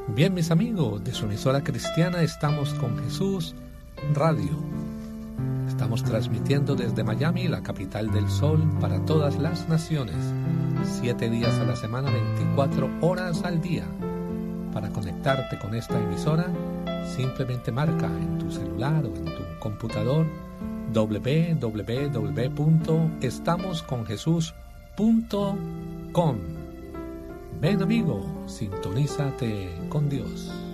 Bien, mis amigos, de su emisora cristiana Estamos con Jesús Radio. Estamos transmitiendo desde Miami, la capital del sol, para todas las naciones. 7 días a la semana, 24 horas al día. Para conectarte con esta emisora, simplemente marca en tu celular o en tu computador www.estamosconjesus.com. Ven, amigo, sintonízate con Dios.